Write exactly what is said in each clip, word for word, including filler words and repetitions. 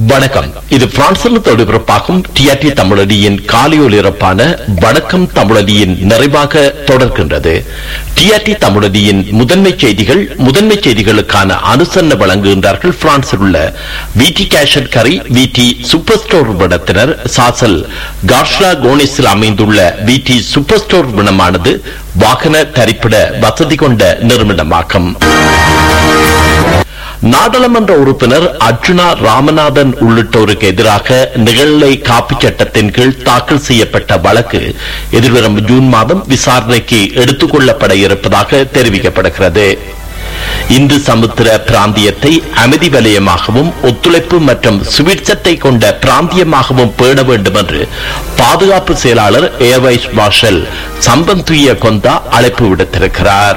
வணக்கம். இது பிரான்சில் தொழில்பிறப்பாகும் டிஆர்டி தமிழொலியின் காலையொலிபரப்பான வணக்கம் தமிழொலியின் நிறைவாக தொடர்கின்றது. டிஆர்டி தமிழொலியின் முதன்மை செய்திகள் முதன்மை செய்திகளுக்கான அனுசரணை வழங்குகின்றார்கள் பிரான்சில் உள்ள விடி கேஷட் கரை விடி சூப்பர் ஸ்டோர் விடத்தினர். சாசல் கார்ஷ்லா கோனிஸில் அமைந்துள்ள விடி சூப்பர் ஸ்டோர் விடமானது வாகன தரிப்பிட வசதி கொண்ட நிறுவனமாகும். நாடாளுமன்ற உறுப்பினர் அர்ஜுனா ராமநாதன் உள்ளிட்டோருக்கு எதிராக நிகழ்நிலை காப்பு சட்டத்தின் கீழ் தாக்கல் செய்யப்பட்ட வழக்கு எதிர்வரும் ஜூன் மாதம் விசாரணைக்கு எடுத்துக் கொள்ளப்பட இருப்பதாக தெரிவிக்கப்படுகிறது. இந்து சமுத்திர பிராந்தியத்தை அமைதி வலயமாகவும் ஒத்துழைப்பு மற்றும் சுவிட்சத்தை கொண்ட பிராந்தியமாகவும் பேண வேண்டும் என்று பாதுகாப்பு செயலாளர் ஏர் வைஸ் மார்ஷல் சம்பந்துய கொந்தா அழைப்பு விடுத்திருக்கிறார்.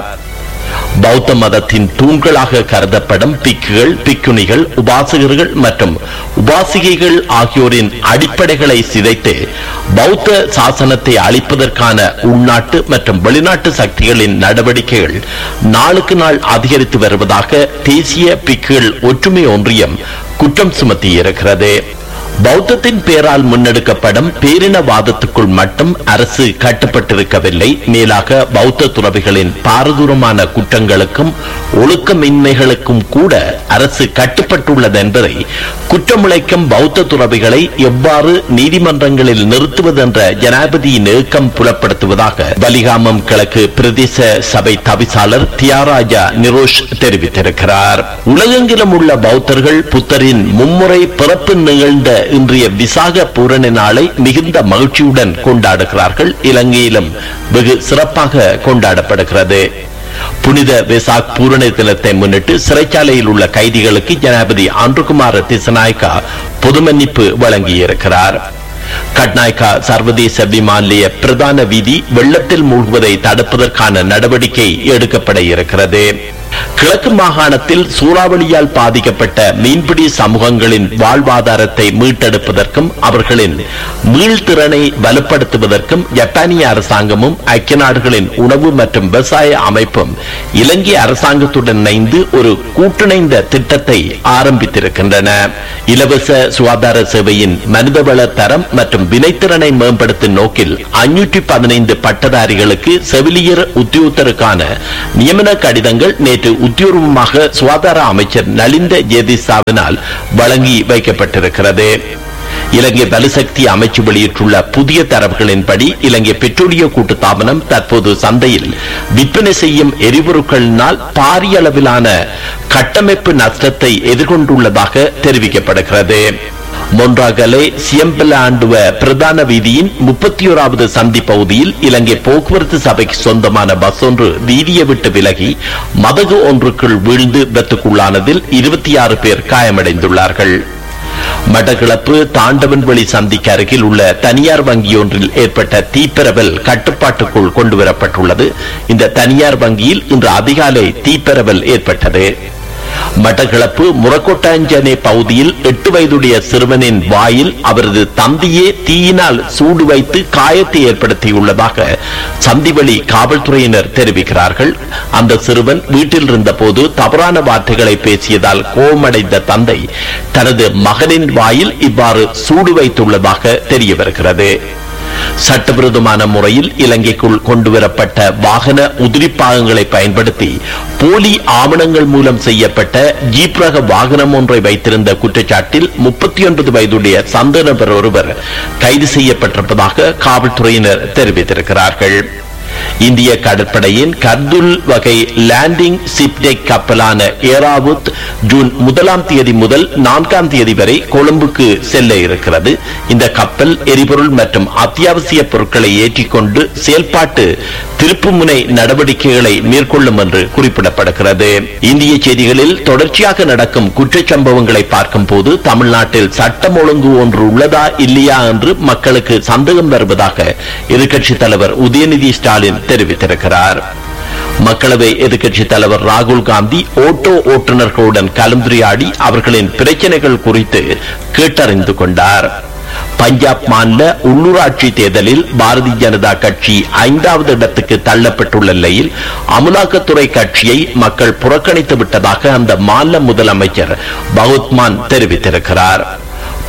பௌத்த மதத்தின் தூண்களாக கருதப்படும் பிக்குகள், பிக்குணிகள், உபாசகர்கள் மற்றும் உபாசிகைகள் ஆகியோரின் அடிப்படைகளை சிதைத்து பௌத்த சாசனத்தை அழிப்பதற்கான உள்நாட்டு மற்றும் வெளிநாட்டு சக்திகளின் நடவடிக்கைகள் நாளுக்கு நாள் அதிகரித்து வருவதாக தேசிய பிக்குகள் ஒற்றுமை ஒன்றியம் குற்றம் சுமத்தியிருக்கிறது. பௌத்தத்தின் பேரால் முன்னெடுக்கப்படும் பேரினவாதத்துக்குள் மட்டும் அரசு கட்டுப்பட்டிருக்கவில்லை, மேலாக பௌத்த துறவிகளின் பாரதூரமான குற்றங்களுக்கும் ஒழுக்கமின்மைகளுக்கும் கூட அரசு கட்டுப்பட்டுள்ளது என்பதை குற்றமுளைக்கும் பௌத்த துறவிகளை எவ்வாறு நீதிமன்றங்களில் நிறுத்துவது என்ற ஜனாதிபதியின் ஏக்கம் புலப்படுத்துவதாக பலிகாமம் கிழக்கு பிரதேச சபை தவிசாளர் தியாராஜா நிரோஷ் தெரிவித்திருக்கிறார். உலகெங்கிலும் உள்ள பௌத்தர்கள் புத்தரின் மும்முறை பிறப்பு நிகழ்ந்த இன்றைய விசாக பூரண நாளை மிகுந்த மகிழ்ச்சியுடன் கொண்டாடுகிறார்கள். இலங்கையிலும் வெகு சிறப்பாக கொண்டாடப்படுகிறது. புனித வெசாக் பூரண தினத்தை முன்னிட்டு சிறைச்சாலையில் உள்ள கைதிகளுக்கு ஜனாதிபதி அன்றுகுமார திசநாயக்கா பொது மன்னிப்பு வழங்கியிருக்கிறார். கட்நாயக்கா சர்வதேச விமான நிலைய பிரதான வீதி வெள்ளத்தில் மூழ்குவதை தடுப்பதற்கான நடவடிக்கை எடுக்கப்பட இருக்கிறது. கிழக்கு மாகாணத்தில் சூறாவளியால் பாதிக்கப்பட்ட மீன்பிடி சமூகங்களின் வாழ்வாதாரத்தை மீட்டெடுப்பதற்கும் அவர்களின் மீள்திறனை வலுப்படுத்துவதற்கும் ஜப்பானிய அரசாங்கமும் ஐக்கிய நாடுகளின் உணவு மற்றும் விவசாய அமைப்பும் இலங்கை அரசாங்கத்துடன் இணைந்து ஒரு கூட்டிணைந்த திட்டத்தை ஆரம்பித்திருக்கின்றன. இலவச சுகாதார சேவையின் மனிதவள தரம் மற்றும் வினைத்திறனை மேம்படுத்தும் நோக்கில் ஐநூற்றி பதினைந்து பட்டதாரிகளுக்கு செவிலியர் உத்தியோகத்தருக்கான நியமன கடிதங்கள் நேற்று உத்தியோகமாக சுகாதார அமைச்சர் நலிந்த ஜேதிசாவினால் வழங்கி வைக்கப்பட்டிருக்கிறது. இலங்கை பலுசக்தி அமைச்சு வெளியிட்டுள்ள புதிய தரவுகளின்படி இலங்கை பெட்ரோலிய கூட்டுத்தாபனம் தற்போது சந்தையில் விற்பனை செய்யும் எரிபொருட்களினால் பாரிய அளவிலான கட்டமைப்பு நஷ்டத்தை எதிர்கொண்டுள்ளதாக தெரிவிக்கப்படுகிறது. மொன்றாகலை சியம்பலாண்டுவ பிரதான வீதியின் முப்பத்தி ஓராவது சந்தி பகுதியில் இலங்கை போக்குவரத்து சபைக்கு சொந்தமான பஸ் ஒன்று வீதியை விட்டு விலகி மதகு ஒன்றுக்குள் வீழ்ந்து விபத்துக்குள்ளானதில் இருபத்தி ஆறு பேர் காயமடைந்துள்ளார்கள். மட்டக்களப்பு தாண்டவன்வெளி சந்திக்கு அருகில் உள்ள தனியார் வங்கி ஒன்றில் ஏற்பட்ட தீப்பரவல் கட்டுப்பாட்டுக்குள் கொண்டுவரப்பட்டுள்ளது. இந்த தனியார் வங்கியில் இன்று அதிகாலை தீப்பரவல் ஏற்பட்டது. மட்டக்களப்பு முரக்கொட்டாஞ்சனே பகுதியில் எட்டு வயதுடைய சிறுவனின் வாயில் அவரது தந்தையே தீயினால் சூடு வைத்து காயத்தை ஏற்படுத்தியுள்ளதாக சந்திவெளி காவல்துறையினர் தெரிவிக்கிறார்கள். அந்த சிறுவன் வீட்டில் இருந்த போது தவறான வார்த்தைகளை பேசியதால் கோபமடைந்த தந்தை தனது மகனின் வாயில் இவ்வாறு சூடு வைத்துள்ளதாக தெரிய வருகிறது. சட்டவிரோதமான முறையில் இலங்கைக்குள் கொண்டுவரப்பட்ட வாகன உதிரிப்பாகங்களை பயன்படுத்தி போலி ஆவணங்கள் மூலம் செய்யப்பட்ட ஜீப் ரக வாகனம் ஒன்றை வைத்திருந்த குற்றச்சாட்டில் முப்பத்தி ஒன்பது வயதுடைய சந்தேக நபர் ஒருவர் கைது செய்யப்பட்டிருப்பதாக காவல்துறையினர் தெரிவித்திருக்கிறார்கள். இந்திய கடற்படையின் கர்துல் வகை லேண்டிங் சிப்டெக் கப்பலான ஏராவுத் ஜூன் முதலாம் தேதி முதல் நான்காம் தேதி வரை கொழும்புக்கு செல்ல இருக்கிறது. இந்த கப்பல் எரிபொருள் மற்றும் அத்தியாவசிய பொருட்களை ஏற்றிக்கொண்டு செயல்பாட்டு திருப்புமுனை நடவடிக்கைகளை மேற்கொள்ளும் என்று குறிப்பிடப்படுகிறது. இந்திய செய்திகளில் தொடர்ச்சியாக நடக்கும் குற்றச்சம்பவங்களை பார்க்கும் போது தமிழ்நாட்டில் சட்டம் ஒழுங்கு ஒன்று உள்ளதா இல்லையா என்று மக்களுக்கு சந்தேகம் வருவதாக எதிர்க்கட்சித் தலைவர் உதயநிதி ஸ்டாலின் தெரிவித்திருக்கிறார். மக்களவை எதிர்க்கட்சித் தலைவர் ராகுல் காந்தி ஓட்டோ ஓட்டுநர்களுடன் கலந்துரையாடி அவர்களின் பிரச்சனைகள் குறித்து கேட்டறிந்து கொண்டார். பஞ்சாப் மாநில உள்ளூராட்சி தேர்தலில் பாரதிய ஜனதா கட்சி ஐந்தாவது இடத்துக்கு தள்ளப்பட்டுள்ள நிலையில் அமலாக்கத்துறை கட்சியை மக்கள் புறக்கணித்து விட்டதாக அந்த மாநில முதலமைச்சர் பகவத்மான் தெரிவித்திருக்கிறார்.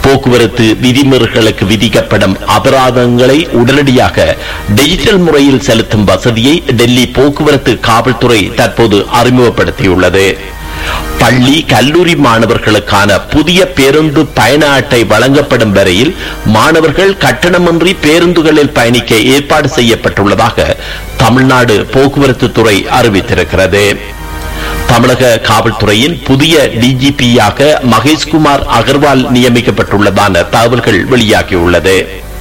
போக்குவரத்து விதிமுறைகளுக்கு விதிக்கப்படும் அபராதங்களை உடனடியாக டிஜிட்டல் முறையில் செலுத்தும் வசதியை டெல்லி போக்குவரத்து காவல்துறை தற்போது அறிமுகப்படுத்தியுள்ளது. பள்ளி கல்லூரி மாணவர்களுக்கான புதிய பேருந்து பயண அட்டை வழங்கப்படும் வரையில் மாணவர்கள் கட்டணமின்றி பேருந்துகளில் பயணிக்க ஏற்பாடு செய்யப்பட்டுள்ளதாக தமிழ்நாடு போக்குவரத்து துறை அறிவித்திருக்கிறது. தமிழக காவல்துறையின் புதிய டிஜிபியாக மகேஷ்குமார் அகர்வால் நியமிக்கப்பட்டுள்ளதான தகவல்கள் வெளியாகியுள்ளது.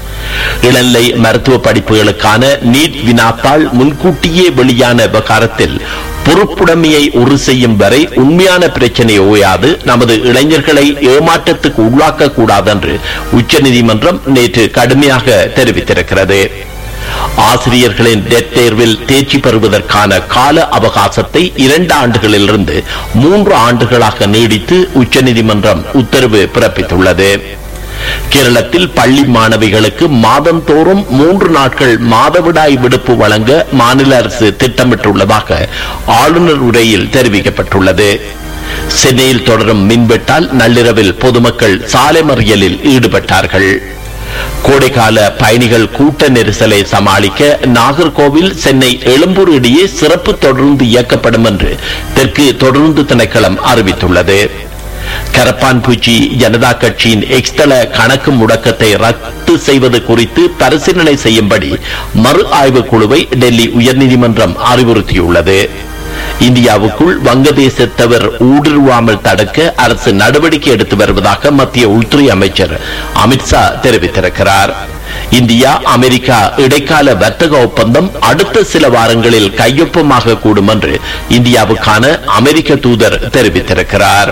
இளநிலை மருத்துவ படிப்புகளுக்கான நீட் வினாத்தாள் முன்கூட்டியே வெளியான விவகாரத்தில் பொறுப்புடைமையை உறுதி செய்யும் வரை உண்மையான பிரச்சனை ஓயாது, நமது இளைஞர்களை ஏமாற்றத்துக்கு உள்ளாக்க கூடாது என்று உச்சநீதிமன்றம் நேற்று கடுமையாக தெரிவித்திருக்கிறது. ஆசிரியர்களின் டெட் தேர்வில் தேர்ச்சி பெறுவதற்கான கால அவகாசத்தை இரண்டு ஆண்டுகளிலிருந்து மூன்று ஆண்டுகளாக நீடித்து உச்சநீதிமன்றம் உத்தரவு பிறப்பித்துள்ளது. கேரளத்தில் பள்ளி மாணவிகளுக்கு மாதந்தோறும் மூன்று நாட்கள் மாதவிடாய் விடுப்பு வழங்க மாநில அரசு திட்டமிட்டுள்ளதாக ஆளுநர் உரையில் தெரிவிக்கப்பட்டுள்ளது. சென்னையில் தொடரும் மின்வெட்டால் நள்ளிரவில் பொதுமக்கள் சாலை மறியலில் ஈடுபட்டார்கள். கோடைக்கால பயணிகள் கூட்ட நெரிசலை சமாளிக்க நாகர்கோவில் சென்னை எழும்பூர் இடையே சிறப்பு தொடர்ந்து இயக்கப்படும் என்று தெற்கு தொடர்ந்து திணைக்களம் அறிவித்துள்ளது. கரப்பான்பூச்சி ஜனதா கட்சியின் எக்ஸ்தல கணக்கு முடக்கத்தை ரத்து செய்வது குறித்து பரிசீலனை செய்யும்படி மறு ஆய்வு குழுவை டெல்லி உயர்நீதிமன்றம் அறிவுறுத்தியுள்ளது. இந்தியாவுக்குள் வங்கதேசத்தவர் ஊடுருவாமல் தடுக்க அரசு நடவடிக்கை எடுத்து வருவதாக மத்திய உள்துறை அமைச்சர் அமித்ஷா தெரிவித்திருக்கிறார். இந்தியா அமெரிக்கா இடைக்கால வர்த்தக ஒப்பந்தம் அடுத்த சில வாரங்களில் கையொப்பமாக கூடும் என்று இந்தியாவுக்கான அமெரிக்க தூதர் தெரிவித்திருக்கிறார்.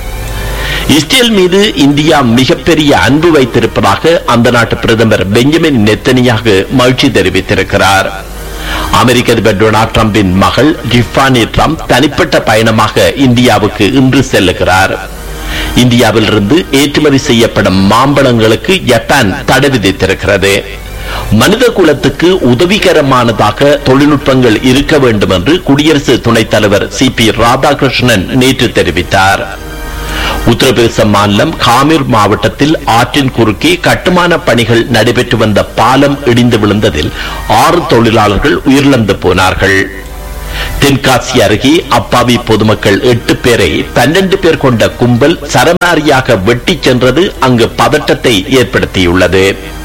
இஸ்ரேல் மீது இந்தியா மிகப்பெரிய அன்பு வைத்திருப்பதாக அந்த நாட்டு பிரதமர் பெஞ்சமின் நெத்தனியாகு மகிழ்ச்சி தெரிவித்திருக்கிறார். அமெரிக்க அதிபர் டொனால்ட் டிரம்பின் மகள் டிஃபானி டிரம்ப் தனிப்பட்ட பயணமாக இந்தியாவுக்கு இன்று செல்லுகிறார். இந்தியாவிலிருந்து ஏற்றுமதி செய்யப்படும் மாம்பழங்களுக்கு ஜப்பான் தடை விதித்திருக்கிறது. மனித குலத்துக்கு உதவிகரமானதாக தொழில்நுட்பங்கள் இருக்க வேண்டும் என்று குடியரசு துணைத் தலைவர் சி பி ராதாகிருஷ்ணன் நேற்று தெரிவித்தார். உத்தரப்பிரதேச மாநிலம் காமிர் மாவட்டத்தில் ஆற்றின் குறுக்கே கட்டுமான பணிகள் நடைபெற்று வந்த பாலம் இடிந்து விழுந்ததில் ஆறு தொழிலாளர்கள் உயிரிழந்து போனார்கள். தென்காசி அருகே அப்பாவி பொதுமக்கள் எட்டு பேரை பன்னெண்டு பேர் கொண்ட கும்பல் சரமாரியாக வெட்டி சென்றது அங்கு பதட்டத்தை ஏற்படுத்தியுள்ளது.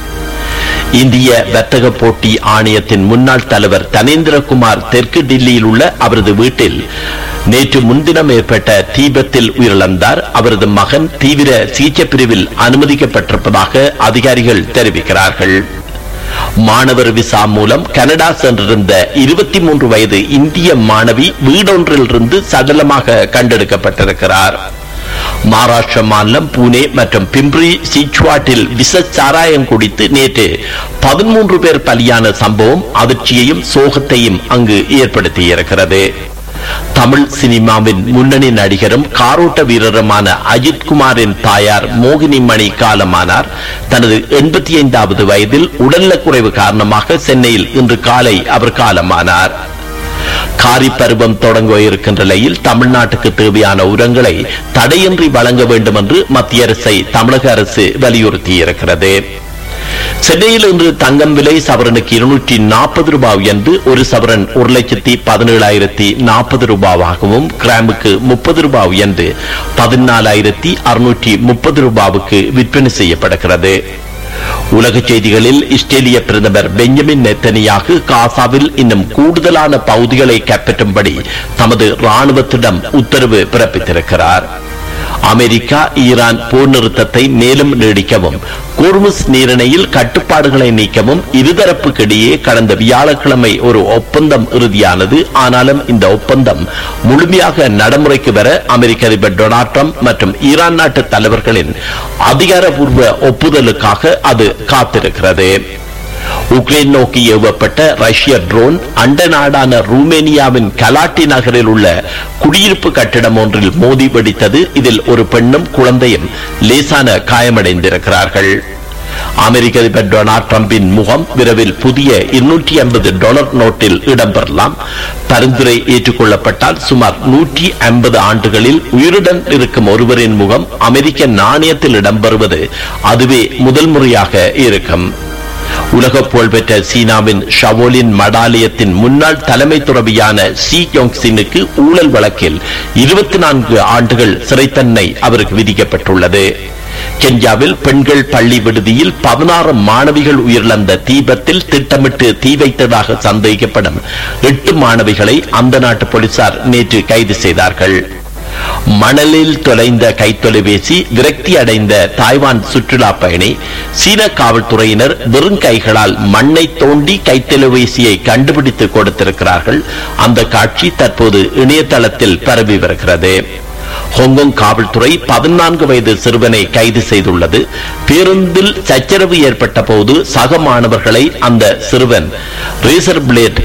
இந்திய வர்த்தக போட்டி ஆணையத்தின் முன்னாள் தலைவர் தனேந்திரகுமார் தெற்கு டில்லியில் உள்ள அவரது வீட்டில் நேற்று முன்தினம் ஏற்பட்ட தீபத்தில் உயிரிழந்தார். அவரது மகன் தீவிர சிகிச்சை பிரிவில் அனுமதிக்கப்பட்டிருப்பதாக அதிகாரிகள் தெரிவிக்கிறார்கள். மாணவர் விசா மூலம் கனடா சென்றிருந்த இருபத்தி மூன்று வயது இந்திய மாணவி வீடொன்றிலிருந்து சடலமாக கண்டெடுக்கப்பட்டிருக்கிறார். மகாராஷ்டிர மாநிலம் புனே மற்றும் பிம்ப்ரி சிச்வாட்டில் விச சாராயம் குடித்து நேற்று பதிமூன்று பேர் பலியான சம்பவம் அதிர்ச்சியையும் சோகத்தையும் அங்கு ஏற்படுத்தியிருக்கிறது. தமிழ் சினிமாவின் முன்னணி நடிகரும் காரோட்ட வீரருமான அஜித் குமாரின் தாயார் மோகினி மணி காலமானார். தனது எண்பத்தி ஐந்தாவது வயதில் உடல்நலக்குறைவு காரணமாக சென்னையில் இன்று காலை அவர் காலமானார். காரி பருவம் தொடங்க இருக்கின்ற நிலையில் தமிழ்நாட்டுக்கு தேவையான உரங்களை தடையின்றி வழங்க வேண்டும் என்று மத்திய அரசை தமிழக அரசு வலியுறுத்தியிருக்கிறது. சென்னையில் இன்று தங்கம் விலை சவரனுக்கு இருநூற்றி நாற்பது ரூபாய் என்று ஒரு சவரன் ஒரு லட்சத்தி பதினேழாயிரத்தி நாற்பது ரூபாவாகவும் கிராமுக்கு முப்பது ரூபாய் என்று பதினாலாயிரத்தி அறுநூற்றி முப்பது ரூபாவுக்கு விற்பனை செய்யப்படுகிறது. உலக செய்திகளில் இஸ்ரேலிய பிரதமர் பெஞ்சமின் நெத்தனியாகு காசாவில் இன்னும் கூடுதலான பகுதிகளை கைப்பற்றும்படி தமது ராணுவத்திடம் உத்தரவு பிறப்பித்திருக்கிறார். அமெரிக்கா ஈரான் போர் நிறுத்தத்தை மேலும் நீடிக்கவும் கோர்முஸ் நீரிணையில் கட்டுப்பாடுகளை நீக்கவும் இருதரப்புக்கிடையே கடந்த வியாழக்கிழமை ஒரு ஒப்பந்தம் இறுதியானது. ஆனாலும் இந்த ஒப்பந்தம் முழுமையாக நடைமுறைக்கு வர அமெரிக்க அதிபர் டொனால்ட் ட்ரம்ப் மற்றும் ஈரான் நாட்டு தலைவர்களின் அதிகாரப்பூர்வ ஒப்புதலுக்காக அது காத்திருக்கிறது. உக்ரைன் நோக்கி ஏவப்பட்ட ரஷ்ய ட்ரோன் அண்ட நாடான ரூமேனியாவின் கலாட்டி நகரில் உள்ள குடியிருப்பு கட்டிடம் ஒன்றில் மோதி வெடித்தது. இதில் ஒரு பெண்ணும் குழந்தையும் லேசான காயமடைந்திருக்கிறார்கள். அமெரிக்க அதிபர் டொனால்ட் டிரம்பின் முகம் விரைவில் புதிய இருநூற்றி ஐம்பது டாலர் நோட்டில் இடம்பெறலாம். பரிந்துரை ஏற்றுக்கொள்ளப்பட்டால் சுமார் நூற்றி ஐம்பது ஆண்டுகளில் உயிருடன் இருக்கும் ஒருவரின் முகம் அமெரிக்க நாணயத்தில் இடம்பெறுவது அதுவே முதல் முறையாக இருக்கும். உலக புகழ்பெற்ற சீனாவின் ஷவோலின் மடாலயத்தின் முன்னாள் தலைமை துறவியான சி யோங்சினுக்கு ஊழல் வழக்கில் இருபத்தி நான்கு ஆண்டுகள் சிறை தண்டனை அவருக்கு விதிக்கப்பட்டுள்ளது. கென்யாவில் பெண்கள் பள்ளி விடுதியில் பதினாறு மாணவிகள் உயிரிழந்த தீபத்தில் திட்டமிட்டு தீ வைத்ததாக சந்தேகிக்கப்படும் எட்டு மாணவிகளை அந்த நாட்டு போலீசார் நேற்று கைது செய்தார்கள். மணலில் தொலைந்த கைத்தொலைபேசி விரக்தி அடைந்த தாய்வான் சுற்றுலா பயணி சீன காவல்துறையினர் வெறும் கைகளால் மண்ணை தோண்டி கைத்தொலைபேசியை கண்டுபிடித்து கொடுத்திருக்கிறார்கள். அந்த காட்சி தற்போது இணையதளத்தில் பரவி வருகிறது. ஹாங்காங் காவல்துறை பதினான்கு வயது சிறுவனை கைது செய்துள்ளது. பேருந்தில் சச்சரவு ஏற்பட்ட போது சக மாணவர்களை அந்த சிறுவன் ரேசர் பிளேட்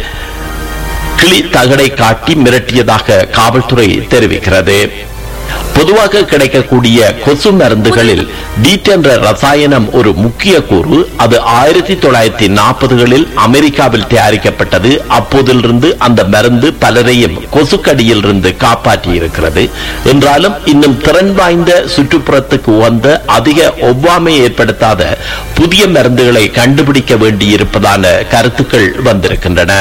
கிளி தகடை காட்டி மிரட்டியதாக காவல்துறை தெரிவிக்கிறது. பொதுவாக கிடைக்கக்கூடிய கொசு மருந்துகளில் டீட் என்ற ரசாயனம் ஒரு முக்கிய கூறு. அது ஆயிரத்தி தொள்ளாயிரத்தி நாற்பதுகளில் அமெரிக்காவில் தயாரிக்கப்பட்டது. அப்போதிலிருந்து அந்த மருந்து பலரையும் கொசுக்கடியில் இருந்து காப்பாற்றி இருக்கிறது. என்றாலும் இன்னும் திறன் வாய்ந்த சுற்றுப்புறத்துக்கு உகந்த அதிக ஒவ்வாமை ஏற்படுத்தாத புதிய மருந்துகளை கண்டுபிடிக்க வேண்டியிருப்பதான கருத்துக்கள் வந்திருக்கின்றன.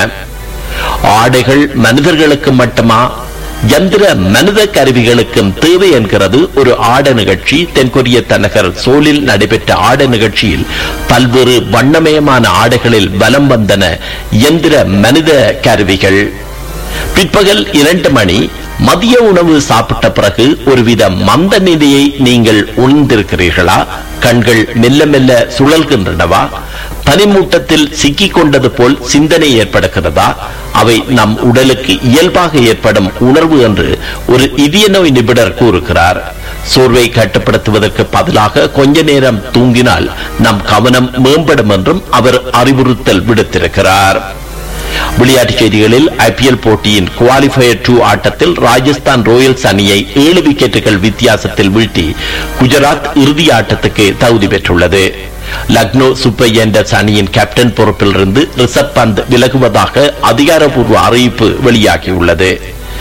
ஆடைகள் மனிதர்களுக்கு மட்டுமா, யந்திர மனித கருவிகளுக்கும் தேவை என்கிறது ஒரு ஆட நிகழ்ச்சி. தென்கொரிய தலைநகர் சோலில் நடைபெற்ற ஆட நிகழ்ச்சியில் பல்வேறு வண்ணமயமான ஆடைகளில் வலம் வந்தன யந்திர மனித கருவிகள். பிற்பகல் இரண்டு மணி மதிய உணவு சாப்பிட்ட பிறகு ஒருவித மந்த நிலையை நீங்கள் உணர்ந்திருக்கிறீர்களா? கண்கள் மெல்ல மெல்ல சுழல்கின்றனவா? பனிமூட்டத்தில் சிக்கிக் கொண்டது போல் சிந்தனை ஏற்படுகிறதா? அவை நம் உடலுக்கு இயல்பாக ஏற்படும் உணர்வு என்று ஒரு இதய நோய் நிபுணர் கூறுகிறார். சோர்வை கட்டுப்படுத்துவதற்கு பதிலாக கொஞ்ச நேரம் தூங்கினால் நம் கவனம் மேம்படும் என்றும் அவர் அறிவுறுத்தல் விடுத்திருக்கிறார். விளையாட்டுச் செய்திகளில் ஐபிஎல் போட்டியின் குவாலிஃபயர் டூ ஆட்டத்தில் ராஜஸ்தான் ராயல்ஸ் அணியை ஏழு விக்கெட்டுகள் வித்தியாசத்தில் வீழ்த்தி குஜராத் இறுதி ஆட்டத்துக்கு தகுதி பெற்றுள்ளது. லக்னோ சூப்பர் ஜெயண்ட்ஸ் அணியின் கேப்டன் பொறுப்பில் இருந்து ரிஷப் பந்த் விலகுவதாக அதிகாரப்பூர்வ அறிவிப்பு வெளியாகியுள்ளது.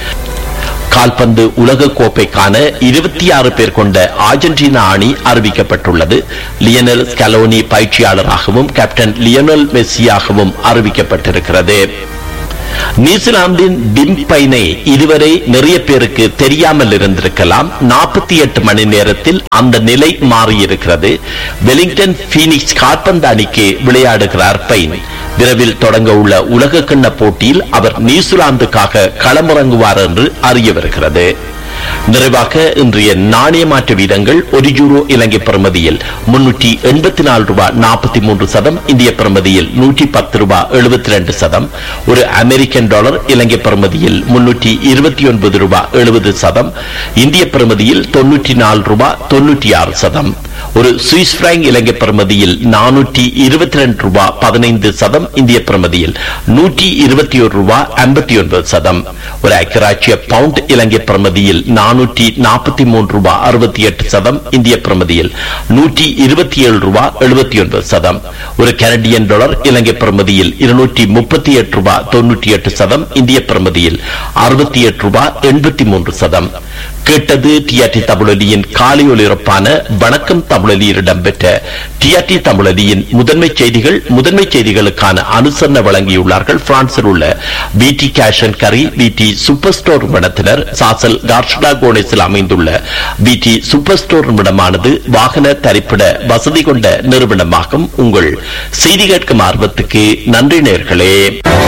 கால்பந்து உலக கோப்பைக்கான இருபத்தி ஆறு பேர் கொண்ட அர்ஜென்டினா அணி அறிவிக்கப்பட்டுள்ளது. லியனல் ஸ்கலோனி பயிற்சியாளராகவும் கேப்டன் லியோனல் மெஸ்ஸியாகவும் அறிவிக்கப்பட்டிருக்கிறது. நியூசிலாந்தின் டிம்பைனை இதுவரை நிறைய பேருக்கு தெரியாமல் இருந்திருக்கலாம். நாற்பத்தி எட்டு மணி நேரத்தில் அந்த நிலை மாறியிருக்கிறது. வெலிங்டன் பீனிக்ஸ் கால்பந்து அணிக்கு விளையாடுகிறார் பைன். விரைவில் தொடங்க உள்ள உலக கிண்ண போட்டியில் அவர் நியூசிலாந்துக்காக களமிறங்குவார் என்று அறிய வருகிறது. நிறைவாக இன்றைய நாணய மாற்று வீதங்கள்: ஒரு யூரோ இலங்கை பெறுமதியில் முன்னூற்றி எண்பத்தி நாலு ரூபாய் நாற்பத்தி மூன்று சதம், இந்திய பெறுமதியில் நூற்றி பத்து ரூபாய் எழுபத்தி ரெண்டு சதம். ஒரு அமெரிக்கன் டாலர் இலங்கை பெறுமதியில் முன்னூற்றி இருபத்தி ஒன்பது ரூபாய் எழுபது சதம், இந்திய பெறுமதியில் தொன்னூற்றி நாலு ரூபாய் தொன்னூற்றி ஆறு சதம். ஒரு சுவிஸ் பிராங்க் இலங்கை பெறுமதியில் நானூற்றி இருபத்தி ரெண்டு ரூபாய் பதினைந்து சதம், இந்திய பெறுமதியில் நூற்றி இருபத்தி ஒரு ரூபாய் ஐம்பத்தி ஒன்பது சதம். ஒரு ஐக்கியராட்சிய பவுண்ட் இலங்கை பெறுமதியில் நானூற்றி நாற்பத்தி மூன்று ரூபாய் அறுபத்தி எட்டு சதம், இந்திய பெறுமதியில் நூற்றி இருபத்தி ஏழு ரூபாய் எழுபத்தி ஒன்பது சதம். ஒரு கனடியன் டாலர் இலங்கை பெறுமதியில் இருநூற்றி முப்பத்தி எட்டு ரூபாய் தொன்னூற்றி எட்டு சதம், இந்திய பெறுமதியில் அறுபத்தி எட்டு ரூபாய் எண்பத்தி மூன்று சதம். கேட்டது டிஆர்டி தமிழொலியின் காலை ஒலிபரப்பான வணக்கம் தமிழொலியில் இடம்பெற்ற டிஆர்டி தமிழொலியின் முதன்மை செய்திகள். முதன்மை செய்திகளுக்கான அனுசரணை வழங்கியுள்ளார்கள் பிரான்சில் உள்ள பிடி கேஷ் அண்ட் கரி, பிடி சூப்பர் ஸ்டோர் நிறுவனத்தினர். சாசல் கார்ஷடா கோனேஸில் அமைந்துள்ள பிடி சூப்பர் ஸ்டோர் நிறுவனமானது வாகன தரிப்பிட வசதி கொண்ட நிறுவனமாகும். உங்கள் செய்தி கேட்கும் ஆர்வத்துக்கு நன்றி நேயர்களே.